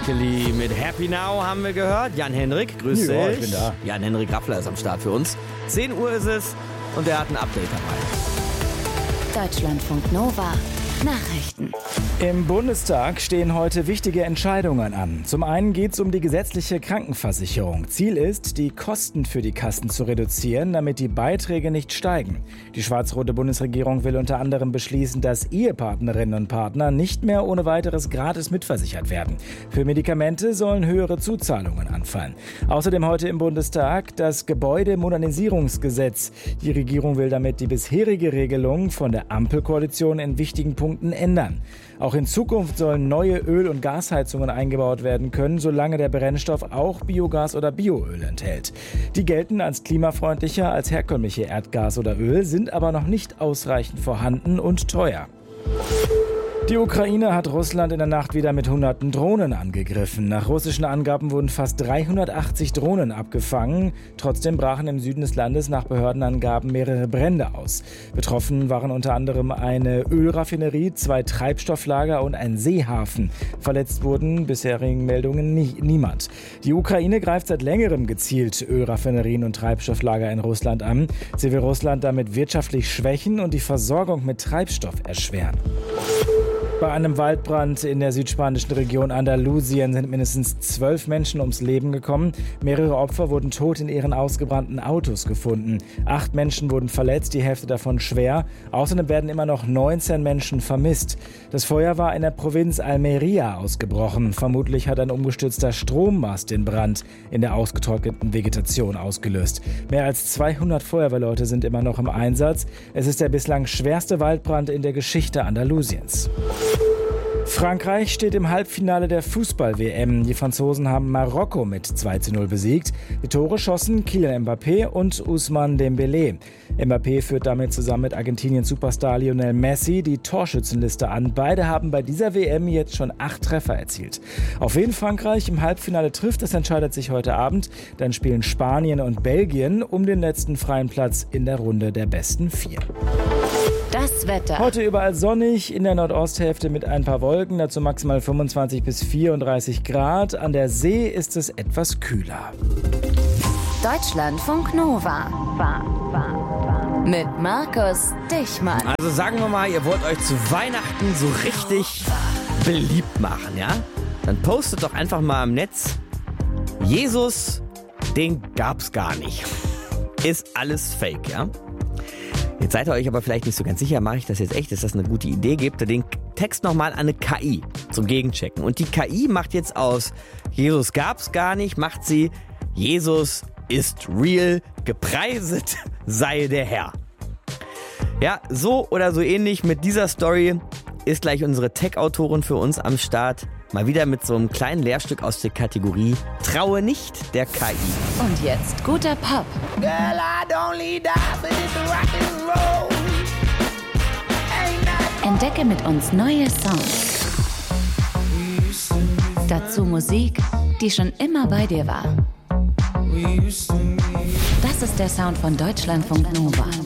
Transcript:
Michael mit Happy Now haben wir gehört. Jan-Henrik, grüß dich. Ja, ich bin da. Jan-Henrik Raffler ist am Start für uns. 10 Uhr ist es und er hat ein Update dabei. Deutschlandfunk Nova. Nachrichten. Im Bundestag stehen heute wichtige Entscheidungen an. Zum einen geht es um die gesetzliche Krankenversicherung. Ziel ist, die Kosten für die Kassen zu reduzieren, damit die Beiträge nicht steigen. Die schwarz-rote Bundesregierung will unter anderem beschließen, dass Ehepartnerinnen und Partner nicht mehr ohne weiteres gratis mitversichert werden. Für Medikamente sollen höhere Zuzahlungen anfallen. Außerdem heute im Bundestag das Gebäudemodernisierungsgesetz. Die Regierung will damit die bisherige Regelung von der Ampelkoalition in wichtigen Punkten ändern. Auch in Zukunft sollen neue Öl- und Gasheizungen eingebaut werden können, solange der Brennstoff auch Biogas oder Bioöl enthält. Die gelten als klimafreundlicher als herkömmliche Erdgas oder Öl, sind aber noch nicht ausreichend vorhanden und teuer. Die Ukraine hat Russland in der Nacht wieder mit hunderten Drohnen angegriffen. Nach russischen Angaben wurden fast 380 Drohnen abgefangen. Trotzdem brachen im Süden des Landes nach Behördenangaben mehrere Brände aus. Betroffen waren unter anderem eine Ölraffinerie, 2 Treibstofflager und ein Seehafen. Verletzt wurden bisherigen Meldungen niemand. Die Ukraine greift seit längerem gezielt Ölraffinerien und Treibstofflager in Russland an. Sie will Russland damit wirtschaftlich schwächen und die Versorgung mit Treibstoff erschweren. Bei einem Waldbrand in der südspanischen Region Andalusien sind mindestens 12 Menschen ums Leben gekommen. Mehrere Opfer wurden tot in ihren ausgebrannten Autos gefunden. 8 Menschen wurden verletzt, die Hälfte davon schwer. Außerdem werden immer noch 19 Menschen vermisst. Das Feuer war in der Provinz Almería ausgebrochen. Vermutlich hat ein umgestürzter Strommast den Brand in der ausgetrockneten Vegetation ausgelöst. Mehr als 200 Feuerwehrleute sind immer noch im Einsatz. Es ist der bislang schwerste Waldbrand in der Geschichte Andalusiens. Frankreich steht im Halbfinale der Fußball-WM. Die Franzosen haben Marokko mit 2:0 besiegt. Die Tore schossen Kylian Mbappé und Ousmane Dembélé. Mbappé führt damit zusammen mit Argentiniens Superstar Lionel Messi die Torschützenliste an. Beide haben bei dieser WM jetzt schon 8 Treffer erzielt. Auf wen Frankreich im Halbfinale trifft, das entscheidet sich heute Abend. Dann spielen Spanien und Belgien um den letzten freien Platz in der Runde der besten 4. Das Wetter. Heute überall sonnig, in der Nordosthälfte mit ein paar Wolken, dazu maximal 25 bis 34 Grad. An der See ist es etwas kühler. Deutschlandfunk Nova. Mit Markus Dichmann. Also sagen wir mal, ihr wollt euch zu Weihnachten so richtig beliebt machen, ja? Dann postet doch einfach mal im Netz, Jesus, den gab's gar nicht. Ist alles fake, ja? Jetzt seid ihr euch aber vielleicht nicht so ganz sicher, mache ich das jetzt echt, ist das eine gute Idee? Gebt ihr den Text nochmal an eine KI zum Gegenchecken. Und die KI macht jetzt aus Jesus gab's gar nicht, macht sie Jesus ist real, gepreiset sei der Herr. Ja, so oder so ähnlich mit dieser Story ist gleich unsere Tech-Autorin für uns am Start. Mal wieder mit so einem kleinen Lehrstück aus der Kategorie Traue nicht der KI. Und jetzt guter Pop. Girl, I don't need that, but it's rock and roll. Entdecke mit uns neue Songs. Dazu Musik, die schon immer bei dir war. Das ist der Sound von Deutschlandfunk Nova.